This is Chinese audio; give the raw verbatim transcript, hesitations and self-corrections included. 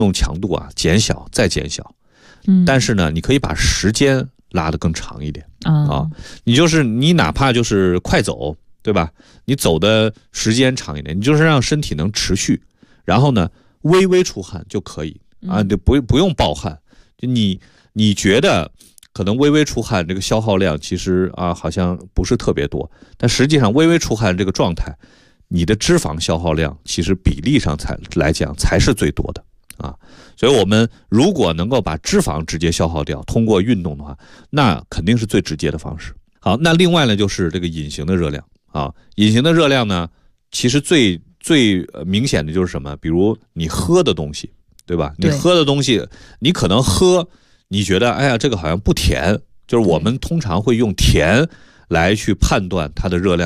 动强度啊减小再减小， 嗯， 但是呢，你可以把时间拉得更长一点啊、 啊。你就是你哪怕就是快走，对吧？你走的时间长一点，你就是让身体能持续，然后呢，微微出汗就可以啊，就不不用暴汗。就你你觉得可能微微出汗这个消耗量其实啊好像不是特别多，但实际上微微出汗这个状态，你的脂肪消耗量其实比例上才来讲才是最多的啊。所以我们如果能够把脂肪直接消耗掉，通过运动的话，那肯定是最直接的方式。好，那另外呢就是这个隐形的热量啊，隐形的热量呢，其实最最明显的就是什么？比如你喝的东西，对吧？你喝的东西，你可能喝，你觉得哎呀这个好像不甜，就是我们通常会用甜来去判断它的热量。